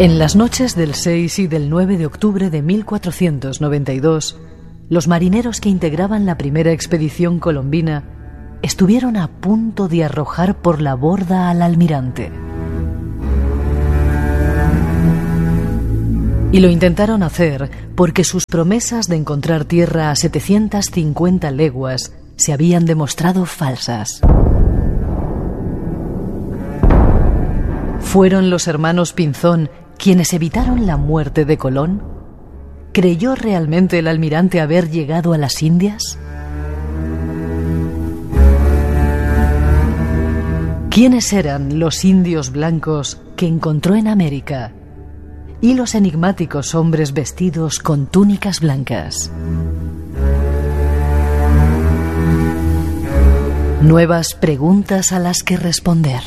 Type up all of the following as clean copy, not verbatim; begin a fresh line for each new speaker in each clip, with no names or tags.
En las noches del 6 y del 9 de octubre de 1492, los marineros que integraban la primera expedición colombina estuvieron a punto de arrojar por la borda al almirante. Y lo intentaron hacer porque sus promesas de encontrar tierra a 750 leguas se habían demostrado falsas. ¿Fueron los hermanos Pinzón quienes evitaron la muerte de Colón? ¿Creyó realmente el almirante haber llegado a las Indias? ¿Quiénes eran los indios blancos que encontró en América? Y los enigmáticos hombres vestidos con túnicas blancas. Nuevas preguntas a las que responder.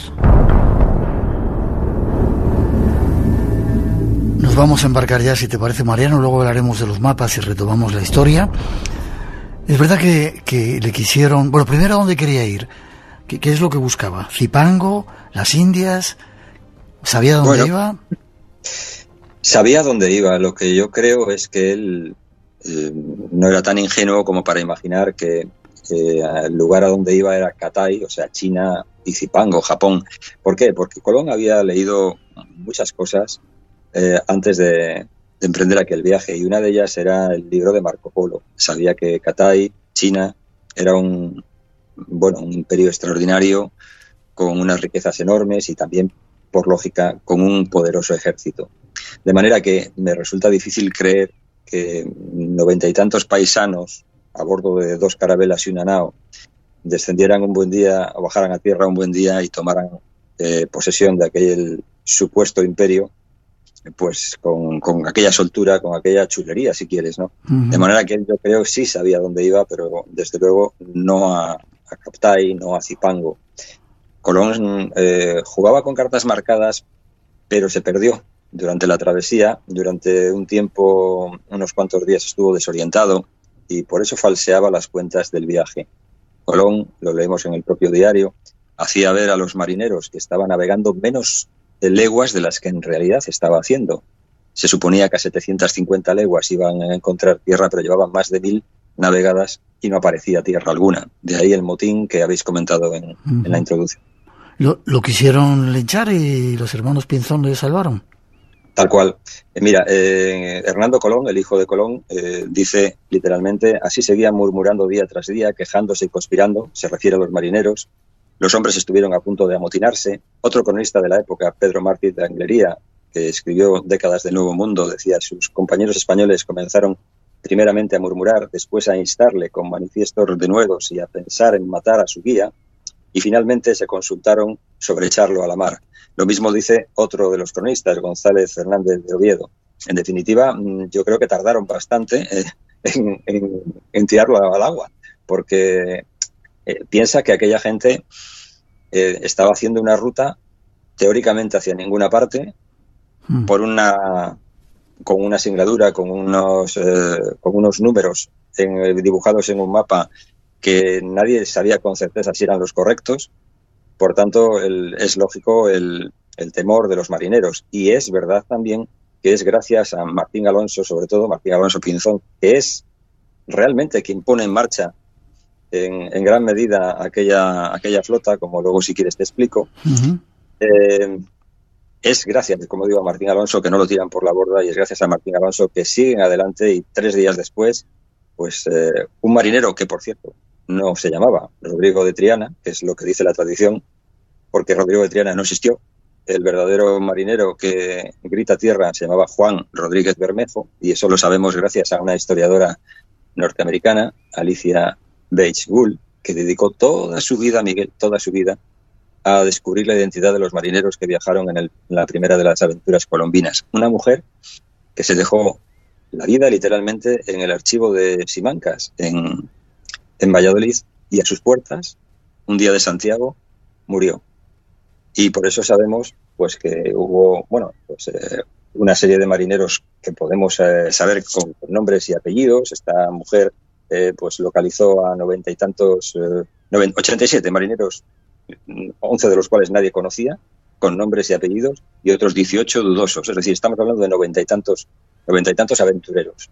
Nos vamos a embarcar ya, si te parece, Mariano. Luego hablaremos de los mapas y retomamos la historia. Es verdad que le quisieron... Bueno, primero, ¿a dónde quería ir? ¿Qué es lo que buscaba? ¿Zipango? ¿Las Indias? ¿Sabía dónde iba?
Sabía dónde iba. Lo que yo creo es que él no era tan ingenuo como para imaginar que el lugar a donde iba era Cathay, o sea, China, y Zipango, Japón. ¿Por qué? Porque Colón había leído muchas cosas antes de emprender aquel viaje, y una de ellas era el libro de Marco Polo. Sabía que Cathay, China, era un imperio extraordinario con unas riquezas enormes y también, por lógica, con un poderoso ejército. De manera que me resulta difícil creer que 90 y tantos paisanos a bordo de 2 carabelas y una nao descendieran un buen día, o bajaran a tierra un buen día y tomaran posesión de aquel supuesto imperio, pues con aquella soltura, con aquella chulería, si quieres, ¿no? Uh-huh. De manera que yo creo que sí sabía dónde iba, pero desde luego no a Cathay, no a Zipango. Colón jugaba con cartas marcadas, pero se perdió durante la travesía. Durante un tiempo, unos cuantos días, estuvo desorientado y por eso falseaba las cuentas del viaje. Colón, lo leemos en el propio diario, hacía ver a los marineros que estaban navegando menos de leguas de las que en realidad estaba haciendo. Se suponía que a 750 leguas iban a encontrar tierra, pero llevaban más de 1000 navegadas y no aparecía tierra alguna. De ahí el motín que habéis comentado en la introducción.
Lo quisieron linchar y los hermanos Pinzón le salvaron.
Tal cual. Mira, Hernando Colón, el hijo de Colón, dice literalmente: así seguían murmurando día tras día, quejándose y conspirando, se refiere a los marineros. Los hombres estuvieron a punto de amotinarse. Otro cronista de la época, Pedro Martínez de Anglería, que escribió Décadas del Nuevo Mundo, decía: sus compañeros españoles comenzaron primeramente a murmurar, después a instarle con manifiestos denuedos y a pensar en matar a su guía, y finalmente se consultaron sobre echarlo a la mar. Lo mismo dice otro de los cronistas, González Fernández de Oviedo. En definitiva, yo creo que tardaron bastante en tirarlo al agua, porque piensa que aquella gente estaba haciendo una ruta teóricamente hacia ninguna parte, con una singladura, con unos números dibujados en un mapa que nadie sabía con certeza si eran los correctos. Por tanto, es lógico el temor de los marineros. Y es verdad también que es gracias a Martín Alonso, sobre todo Martín Alonso Pinzón, que es realmente quien pone en marcha en gran medida aquella flota, como luego, si quieres, te explico. Uh-huh. Es gracias, como digo, a Martín Alonso que no lo tiran por la borda, y es gracias a Martín Alonso que siguen adelante, y 3 días después, pues un marinero que, por cierto, no se llamaba Rodrigo de Triana, que es lo que dice la tradición, porque Rodrigo de Triana no existió. El verdadero marinero que grita tierra se llamaba Juan Rodríguez Bermejo, y eso lo sabemos gracias a una historiadora norteamericana, Alicia Bates Gould, que dedicó toda su vida, Miguel, toda su vida, a descubrir la identidad de los marineros que viajaron en la primera de las aventuras colombinas. Una mujer que se dejó la vida literalmente en el archivo de Simancas, en Valladolid, y a sus puertas, un día de Santiago, murió. Y por eso sabemos pues que hubo una serie de marineros que podemos saber con nombres y apellidos. Esta mujer pues localizó a 87 marineros, 11 de los cuales nadie conocía, con nombres y apellidos y otros 18 dudosos. Es decir, estamos hablando de 90 y tantos aventureros.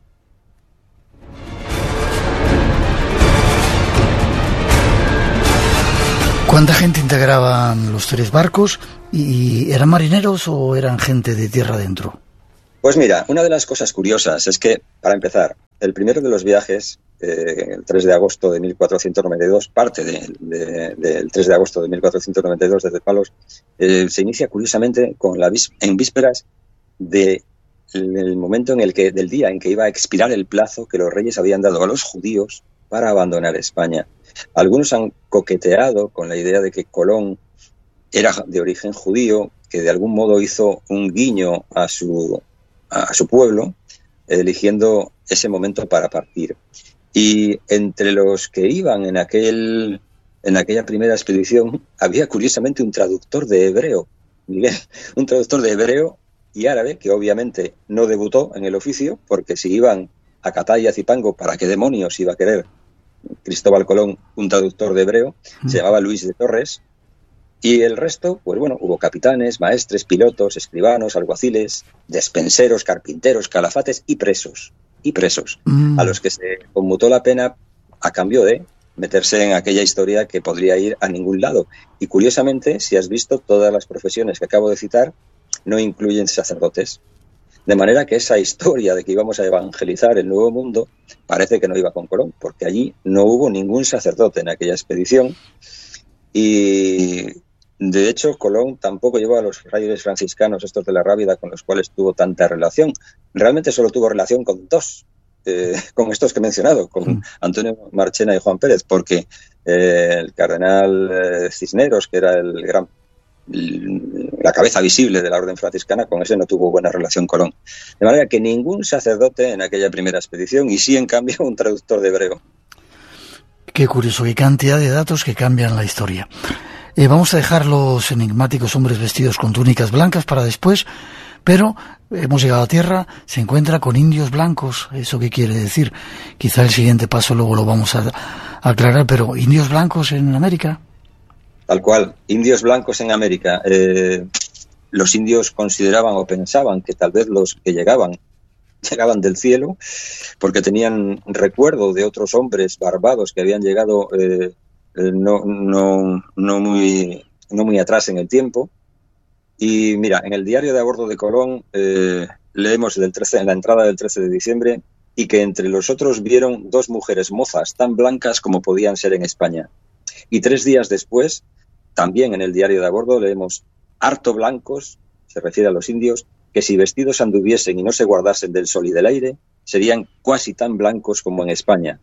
¿Cuánta gente integraban los 3 barcos? ¿Y eran marineros o eran gente de tierra adentro?
Pues mira, una de las cosas curiosas es que, para empezar, el primero de los viajes, el 3 de agosto de 1492, parte del 3 de agosto de 1492 desde Palos, se inicia curiosamente en vísperas del momento del día en que iba a expirar el plazo que los reyes habían dado a los judíos para abandonar España. Algunos han coqueteado con la idea de que Colón era de origen judío, que de algún modo hizo un guiño a su pueblo, eligiendo ese momento para partir. Y entre los que iban en aquella primera expedición había curiosamente un traductor de hebreo, Miguel, un traductor de hebreo y árabe, que obviamente no debutó en el oficio, porque si iban a Catay y a Zipango, ¿para qué demonios iba a querer Cristóbal Colón un traductor de hebreo? Se llamaba Luis de Torres. Y el resto, pues bueno, hubo capitanes, maestres, pilotos, escribanos, alguaciles, despenseros, carpinteros, calafates y presos, a los que se conmutó la pena a cambio de meterse en aquella historia que podría ir a ningún lado. Y curiosamente, si has visto, todas las profesiones que acabo de citar no incluyen sacerdotes. De manera que esa historia de que íbamos a evangelizar el Nuevo Mundo parece que no iba con Colón, porque allí no hubo ningún sacerdote en aquella expedición. Y de hecho, Colón tampoco llevó a los frailes franciscanos, estos de la Rábida, con los cuales tuvo tanta relación. Realmente solo tuvo relación con 2, con estos que he mencionado, con Antonio Marchena y Juan Pérez, porque el cardenal Cisneros, que era la cabeza visible de la orden franciscana, con ese no tuvo buena relación Colón. De manera que ningún sacerdote en aquella primera expedición, y sí, en cambio, un traductor de hebreo.
Qué curioso, qué cantidad de datos que cambian la historia. Vamos a dejar los enigmáticos hombres vestidos con túnicas blancas para después, pero hemos llegado a tierra, se encuentra con indios blancos. ¿Eso qué quiere decir? Quizá el siguiente paso luego lo vamos a aclarar, pero ¿indios blancos en América?
Tal cual, indios blancos en América. Los indios consideraban o pensaban que tal vez los que llegaban del cielo, porque tenían recuerdo de otros hombres barbados que habían llegado no muy atrás en el tiempo. Y mira, en el diario de a bordo de Colón leemos en la entrada del 13 de diciembre, y que entre los otros vieron 2 mujeres mozas tan blancas como podían ser en España. Y 3 días después, también en el diario de a bordo, leemos harto blancos, se refiere a los indios, que si vestidos anduviesen y no se guardasen del sol y del aire, serían casi tan blancos como en España.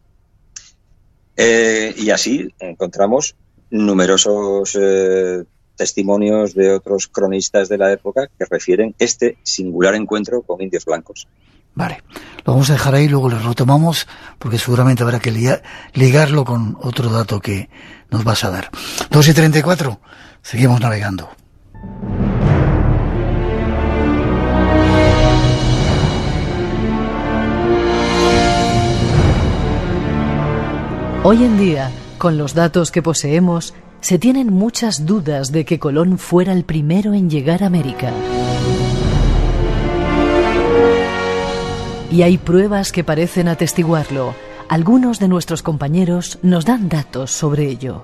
Y así encontramos numerosos testimonios de otros cronistas de la época que refieren este singular encuentro con indios blancos.
Vale, lo vamos a dejar ahí, luego lo retomamos, porque seguramente habrá que ligarlo con otro dato que nos vas a dar. 2:34, seguimos navegando.
Hoy en día, con los datos que poseemos, se tienen muchas dudas de que Colón fuera el primero en llegar a América. Y hay pruebas que parecen atestiguarlo. Algunos de nuestros compañeros nos dan datos sobre ello.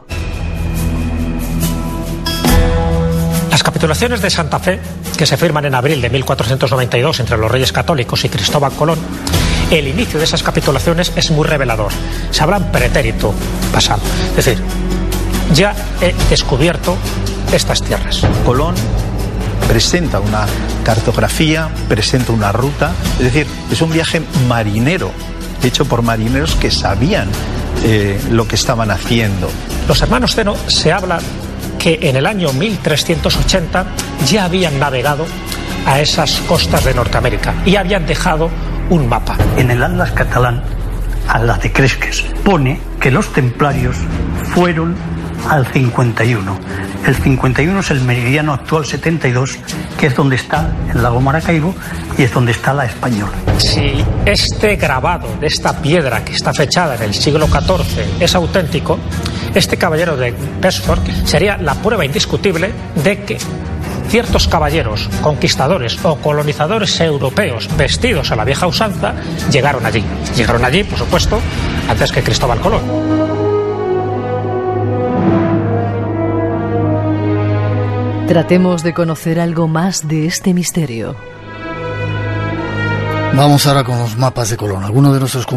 Las capitulaciones de Santa Fe, que se firman en abril de 1492 entre los Reyes Católicos y Cristóbal Colón, el inicio de esas capitulaciones es muy revelador. Se habla en pretérito pasado. Es decir, ya he descubierto estas tierras.
Colón presenta una cartografía, presenta una ruta, es decir, es un viaje marinero, hecho por marineros que sabían lo que estaban haciendo.
Los hermanos Zeno se habla que en el año 1380 ya habían navegado a esas costas de Norteamérica y habían dejado un mapa.
En el Atlas catalán, a la de Cresques, pone que los templarios fueron al 51. El 51 es el meridiano actual 72, que es donde está el lago Maracaibo y es donde está la Española.
Si este grabado de esta piedra que está fechada en el siglo XIV es auténtico, este caballero de Pesford sería la prueba indiscutible de que ciertos caballeros, conquistadores o colonizadores europeos vestidos a la vieja usanza llegaron allí. Llegaron allí, por supuesto, antes que Cristóbal Colón.
Tratemos de conocer algo más de este misterio.
Vamos ahora con los mapas de Colón. Algunos de nuestros